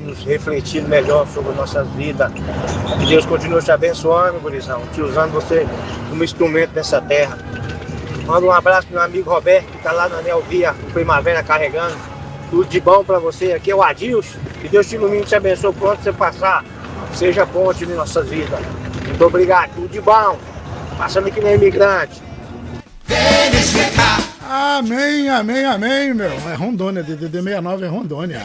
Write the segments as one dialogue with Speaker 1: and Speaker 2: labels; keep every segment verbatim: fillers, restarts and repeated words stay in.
Speaker 1: todos refletindo melhor sobre nossas vidas. Que Deus continue te abençoando, gurizão, te usando você como instrumento nessa terra. Manda um abraço pro meu amigo Roberto, que tá lá na Nelvia, no Primavera, carregando. Tudo de bom pra você. Aqui é o Adilson. Que Deus te ilumine e te abençoe por onde você passar. Seja ponte em nossas vidas. Muito obrigado. Tudo de bom. Passando aqui na Imigrante.
Speaker 2: Amém, amém, amém, meu. É Rondônia, D D D sessenta e nove é Rondônia.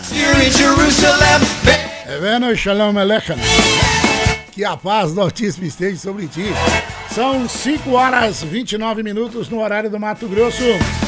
Speaker 2: É vendo, Shalom Aleichem. Que a paz do Altíssimo esteja sobre ti. São cinco horas e vinte e nove minutos no horário do Mato Grosso.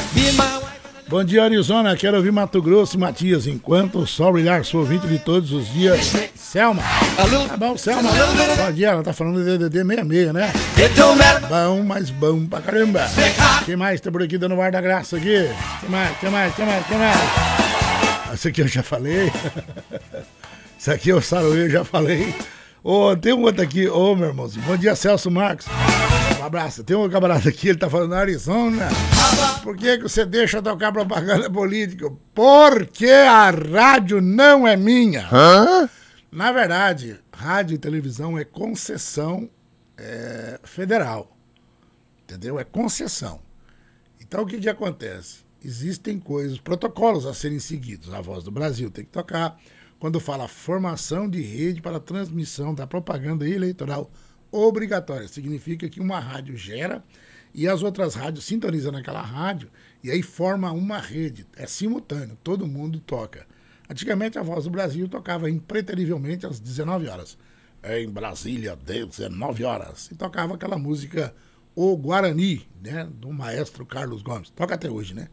Speaker 2: Bom dia, Arizona. Quero ouvir Mato Grosso e Matias. Enquanto o sol brilhar, sou ouvinte de todos os dias. Selma. Tá bom, Selma. Bom dia, ela tá falando de D D D sessenta e seis, né? Bom, mas bom pra caramba. Quem mais tá por aqui dando o ar da graça aqui? Quem mais, quem mais, quem mais, quem mais? Isso aqui eu já falei. Isso aqui é o Saruê, eu já falei. Ô, oh, tem um outro aqui. Ô, oh, meu irmãozinho. Bom dia, Celso Marcos. Um abraço. Tem um camarada aqui, ele tá falando Arizona. Por que que você deixa tocar propaganda política? Porque a rádio não é minha. Hã? Na verdade, rádio e televisão é concessão é, federal. Entendeu? É concessão. Então, o que que acontece? Existem coisas, protocolos a serem seguidos. A Voz do Brasil tem que tocar quando fala formação de rede para transmissão da propaganda eleitoral obrigatória. Significa que uma rádio gera e as outras rádios sintonizam naquela rádio e aí forma uma rede. É simultâneo, todo mundo toca. Antigamente a Voz do Brasil tocava impreterivelmente às dezenove horas. Em Brasília, dezenove horas. E tocava aquela música O Guarani, né, do maestro Carlos Gomes. Toca até hoje, né?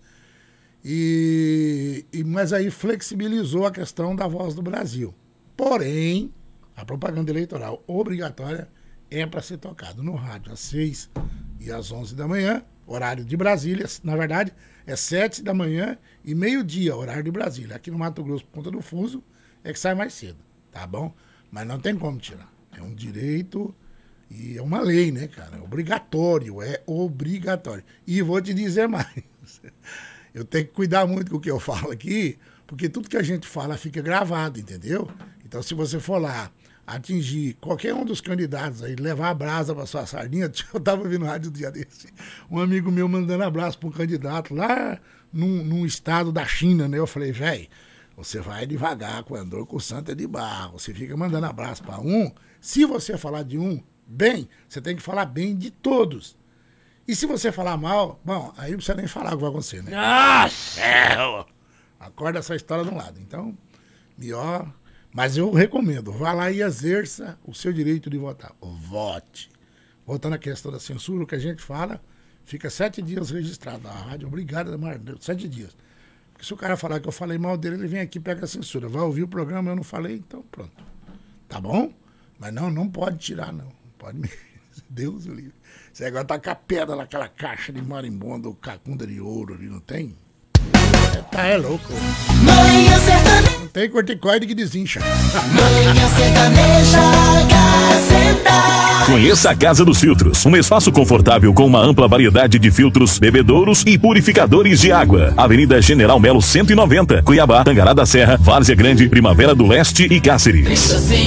Speaker 2: E, e, mas aí flexibilizou a questão da Voz do Brasil. Porém, a propaganda eleitoral obrigatória é para ser tocada no rádio às seis e às onze da manhã, horário de Brasília. Na verdade, é sete da manhã e meio-dia, horário de Brasília. Aqui no Mato Grosso, por conta do fuso, é que sai mais cedo, tá bom? Mas não tem como tirar. É um direito e é uma lei, né, cara? É obrigatório, é obrigatório. E vou te dizer mais. Eu tenho que cuidar muito com o que eu falo aqui, porque tudo que a gente fala fica gravado, entendeu? Então, se você for lá atingir qualquer um dos candidatos aí, levar a brasa para sua sardinha, eu estava ouvindo no rádio um dia desse, um amigo meu mandando abraço para um candidato lá num, num estado da China, né? Eu falei, velho, você vai devagar com o andor com o santo é de barro, você fica mandando abraço para um, se você falar de um bem, você tem que falar bem de todos. E se você falar mal, bom, aí não precisa nem falar o que vai acontecer, né? Ah, céu! Acorda essa história de um lado. Então, melhor. Mas eu recomendo, vá lá e exerça o seu direito de votar. Vote. Voltando à questão da censura, o que a gente fala, fica sete dias registrado na rádio. Obrigado, Mardeus. Sete dias. Porque se o cara falar que eu falei mal dele, ele vem aqui e pega a censura. Vai ouvir o programa, eu não falei, então pronto. Tá bom? Mas não, não pode tirar, não. Pode me... Deus o livre. Você agora tá com a pedra naquela caixa de marimbondo ou cacunda de ouro ali, não tem? É, tá, é louco.
Speaker 3: Manhã sertaneja.
Speaker 2: Não tem corticoide que desincha.
Speaker 3: Manhã sertaneja, Gazeta.
Speaker 4: Conheça a Casa dos Filtros, um espaço confortável com uma ampla variedade de filtros, bebedouros e purificadores de água. Avenida General Melo cento e noventa, Cuiabá, Tangará da Serra, Várzea Grande, Primavera do Leste e Cáceres.